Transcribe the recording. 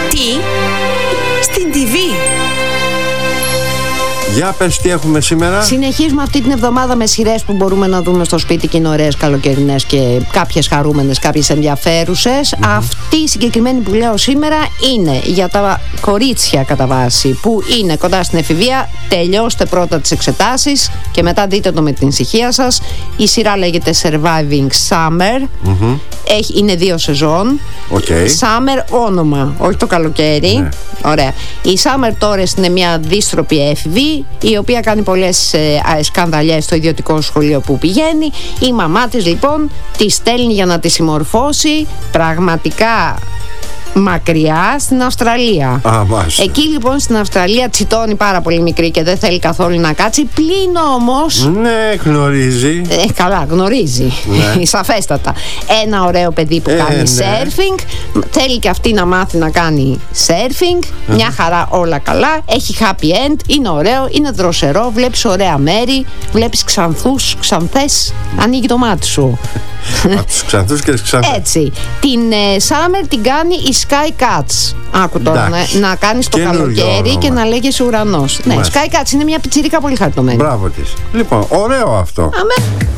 Τι? Στην TV. Για πες τι έχουμε σήμερα. Συνεχίζουμε αυτή την εβδομάδα με σειρές που μπορούμε να δούμε στο σπίτι και είναι ωραίες, καλοκαιρινές και κάποιες χαρούμενες, κάποιες ενδιαφέρουσες. Αυτή η συγκεκριμένη που λέω σήμερα είναι για τα κορίτσια κατά βάση που είναι κοντά στην εφηβεία. Τελειώστε πρώτα τις εξετάσεις και μετά δείτε το με την ησυχία σας. Η σειρά λέγεται Surviving Summer. Είναι 2 σεζόν. Summer όνομα, όχι το καλοκαίρι. Ναι. Ωραία. Η Summer Torres είναι μια δύστροπη έφηβη, η οποία κάνει πολλές σκανδαλιές στο ιδιωτικό σχολείο που πηγαίνει. Η μαμά της λοιπόν τη στέλνει για να τη συμμορφώσει πραγματικά μακριά στην Αυστραλία. Εκεί λοιπόν στην Αυστραλία τσιτώνει πάρα πολύ μικρή και δεν θέλει καθόλου να κάτσει. Πλην όμως. Ναι, γνωρίζει. Καλά, γνωρίζει. Ναι. Σαφέστατα. Ένα ωραίο παιδί που κάνει surfing. Θέλει και αυτή να μάθει να κάνει surfing. Μια χαρά, όλα καλά. Έχει happy end. Είναι ωραίο, είναι δροσερό. Βλέπεις ωραία μέρη. Βλέπεις ξανθούς, ξανθές. Ανοίγει το μάτι σου. Από τους ξανθούς και τις ξανθές. Έτσι. Την Summer την κάνει η Sky Cats. Άκου τώρα να κάνεις το καλοκαίρι και να λέγεσαι ουρανός. Ναι, Sky Cats είναι μια πιτσιρίκα πολύ χαριτωμένη. Μπράβο της. Λοιπόν, ωραίο αυτό. Αμέ.